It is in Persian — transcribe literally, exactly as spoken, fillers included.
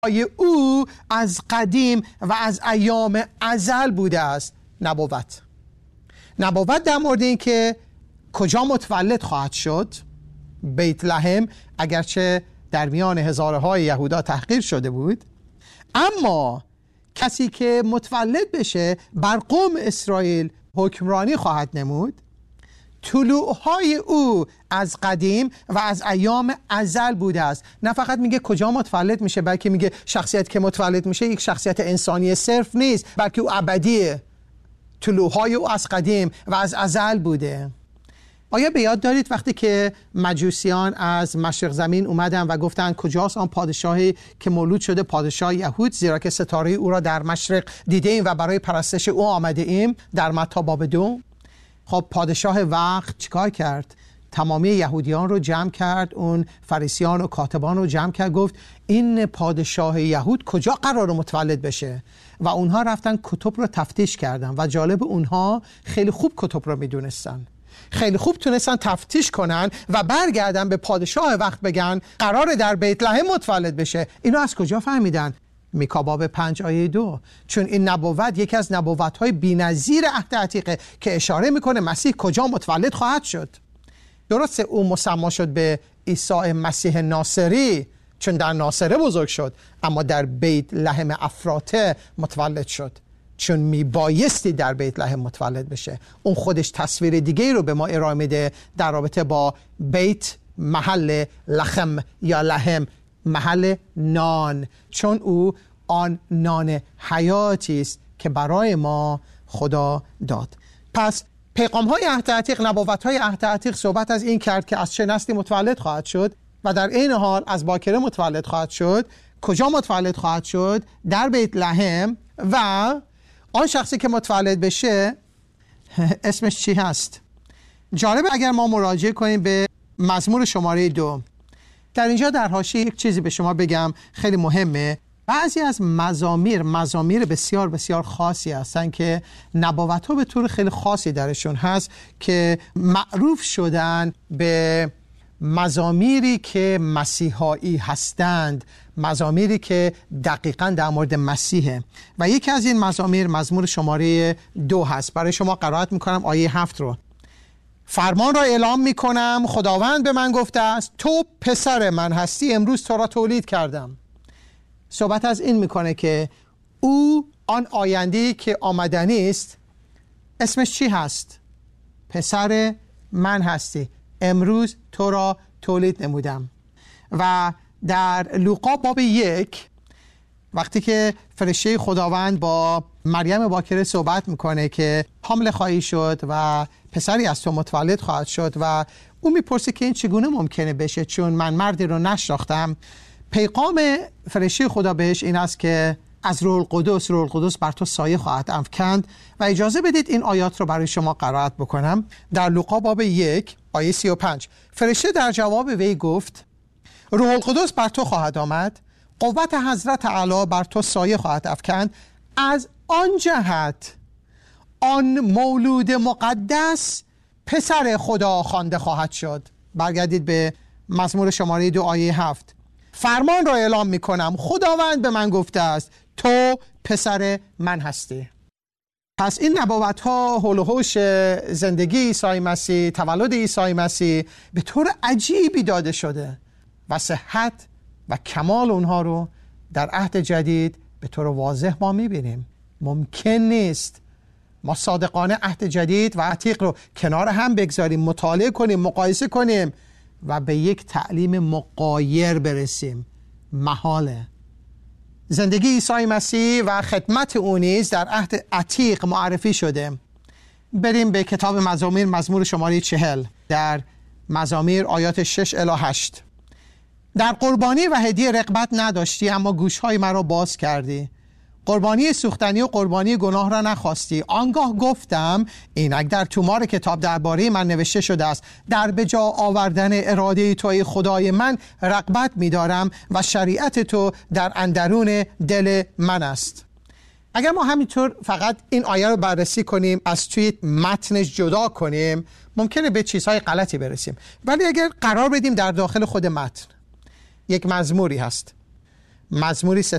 او از قدیم و از ایام ازل بوده است. نبوت نبوت در مورد این که کجا متولد خواهد شد. بیت لحم اگرچه در میان هزارهای یهودا تحقیر شده بود، اما کسی که متولد بشه بر قوم اسرائیل حکمرانی خواهد نمود. طلوعهای او از قدیم و از ایام ازل بوده است. نه فقط میگه کجا متولد میشه، بلکه میگه شخصیت که متولد میشه یک شخصیت انسانی صرف نیست، بلکه او ابدیه. طلوعهای او از قدیم و از ازل بوده. آیا به یاد دارید وقتی که مجوسیان از مشرق زمین اومدن و گفتن کجاست آن پادشاهی که مولود شده پادشاه یهود، زیرا که ستاره او را در مشرق دیده ایم و برای پرستش او آمده ایم، در متی باب دو. خب پادشاه وقت چیکار کرد؟ تمامی یهودیان رو جمع کرد، اون فریسیان و کاتبان رو جمع کرد، گفت این پادشاه یهود کجا قرار متولد بشه؟ و اونها رفتن کتب رو تفتیش کردن و جالب اونها خیلی خوب کتب رو میدونستن، خیلی خوب تونستن تفتیش کنن و برگردن به پادشاه وقت بگن قرار در بیت لحم متولد بشه. اینو از کجا فهمیدن؟ میکا باب پنج آیه دو. چون این نبوت یکی از نبوت‌های بی‌نظیر عهد عتیقه که اشاره میکنه مسیح کجا متولد خواهد شد. درسته او مسما شد به عیسی مسیح ناصری چون در ناصره بزرگ شد، اما در بیت لحم افراته متولد شد چون میبایستی در بیت لحم متولد بشه. اون خودش تصویر دیگه رو به ما ارائه میده در رابطه با بیت، محل لحم یا لحم، محل نان، چون او آن نان حیاتی است که برای ما خدا داد. پس پیغام های عهد عتیق، نبوت های عهد عتیق صحبت از این کرد که از چه نسلی متولد خواهد شد و در این حال از باکره متولد خواهد شد. کجا متولد خواهد شد؟ در بیت لحم. و آن شخصی که متولد بشه اسمش چی هست؟ جالب اگر ما مراجعه کنیم به مزمور شماره دو. در اینجا در حاشیه یک چیزی به شما بگم خیلی مهمه. بعضی از مزامیر مزامیر بسیار بسیار خاصی هستن که نبوت ها به طور خیلی خاصی درشون هست که معروف شدن به مزامیری که مسیحایی هستند، مزامیری که دقیقاً در مورد مسیحه. و یکی از این مزامیر مزمور شماره دو هست. برای شما قرائت میکنم آیه هفت رو. فرمان را اعلام میکنم، خداوند به من گفته است تو پسر من هستی، امروز تو را تولید کردم. صحبت از این میکنه که او آن آینده‌ای که آمدنی است اسمش چی هست؟ پسر من هستی، امروز تو را تولید نمودم. و در لوقا باب یک وقتی که فرشته خداوند با مریم باکره صحبت میکنه که حامل خواهی شد و پسری از تو متولد خواهد شد و او میپرسه که این چگونه ممکنه بشه چون من مردی رو نشناختم، پیغام فرشته خدا بهش این است که از روح القدس روح القدس بر تو سایه خواهد افکند. و اجازه بدید این آیات رو برای شما قرائت بکنم. در لوقا باب یک آیه سی و پنج، فرشته در جواب وی گفت روح القدس بر تو خواهد آمد، قوت حضرت اعلی بر تو سایه خواهد افکند، از آن جهت آن مولود مقدس پسر خدا خوانده خواهد شد. برگردید به مزمور شماره دو آیه هفت. فرمان را اعلام می کنم، خداوند به من گفته است تو پسر من هستی. پس این نبوت ها حول و حوش زندگی عیسی مسیح، تولد عیسی مسیح به طور عجیبی داده شده و صحت و کمال اونها رو در عهد جدید به طور واضح ما میبینیم. ممکن نیست ما صادقانه عهد جدید و عتیق رو کنار هم بگذاریم، مطالعه کنیم، مقایسه کنیم و به یک تعلیم مغایر برسیم. محاله. زندگی عیسی مسیح و خدمت او نیز در عهد عتیق معرفی شده. بریم به کتاب مزامیر مزمور شماره چهل. در مزامیر آیات شش الی هشت. در قربانی و هدیه رغبت نداشتی، اما گوشهای مرا باز کردی. قربانی سوختنی و قربانی گناه را نخواستی. آنگاه گفتم اینک در تومار کتاب درباره من نوشته شده است، در به جا آوردن اراده توی خدای من رغبت می‌دارم و شریعت تو در اندرون دل من است. اگر ما همینطور فقط این آیه رو بررسی کنیم، از توی متنش جدا کنیم، ممکنه به چیزهای غلطی برسیم. ولی اگر قرار بدیم در داخل خود متن یک مزموری هست، مزموری ست